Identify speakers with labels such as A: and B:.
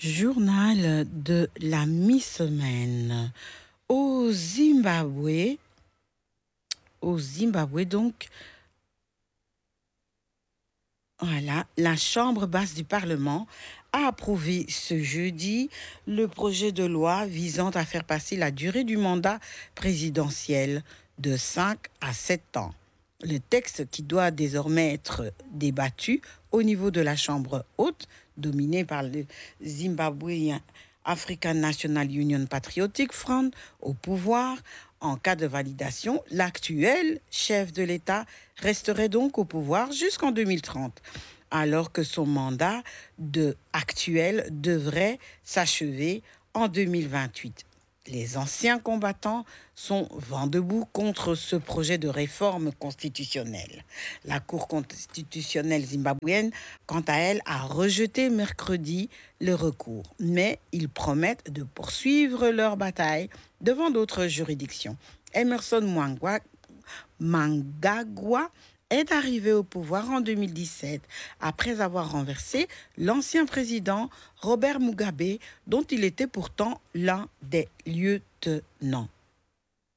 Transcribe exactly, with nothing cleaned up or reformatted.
A: Journal de la mi-semaine. Au Zimbabwe, au Zimbabwe donc, voilà, la Chambre basse du Parlement a approuvé ce jeudi le projet de loi visant à faire passer la durée du mandat présidentiel de cinq à sept ans. Le texte qui doit désormais être débattu au niveau de la Chambre haute, dominée par le Zimbabwean African National Union Patriotic Front, au pouvoir. En cas de validation, l'actuel chef de l'État resterait donc au pouvoir jusqu'en deux mille trente, alors que son mandat de actuel devrait s'achever en deux mille vingt-huit. Les anciens combattants sont vent debout contre ce projet de réforme constitutionnelle. La Cour constitutionnelle zimbabwéenne, quant à elle, a rejeté mercredi le recours, mais ils promettent de poursuivre leur bataille devant d'autres juridictions. Emerson Mnangagwa Mnangagwa est arrivé au pouvoir en deux mille dix-sept après avoir renversé l'ancien président Robert Mugabe, dont il était pourtant l'un des lieutenants.